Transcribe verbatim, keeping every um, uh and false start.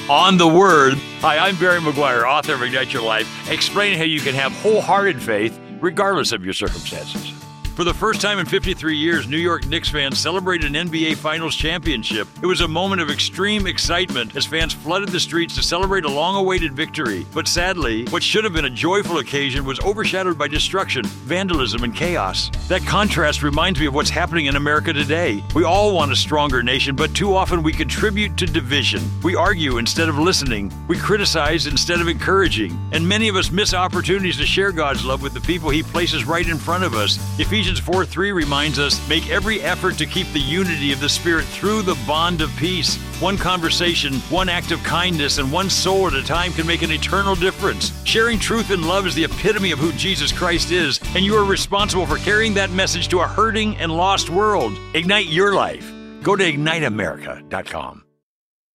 On the Word. Hi, I'm Barry McGuire, author of Ignite Your Life, explaining how you can have wholehearted faith regardless of your circumstances. For the first time in fifty-three years, New York Knicks fans celebrated an N B A Finals championship. It was a moment of extreme excitement as fans flooded the streets to celebrate a long-awaited victory. But sadly, what should have been a joyful occasion was overshadowed by destruction, vandalism, and chaos. That contrast reminds me of what's happening in America today. We all want a stronger nation, but too often we contribute to division. We argue instead of listening. We criticize instead of encouraging. And many of us miss opportunities to share God's love with the people He places right in front of us. Ephesians four three reminds us, make every effort to keep the unity of the Spirit through the bond of peace. One conversation, one act of kindness, and one soul at a time can make an eternal difference. Sharing truth and love is the epitome of who Jesus Christ is, and you are responsible for carrying that message to a hurting and lost world. Ignite your life. Go to ignite america dot com.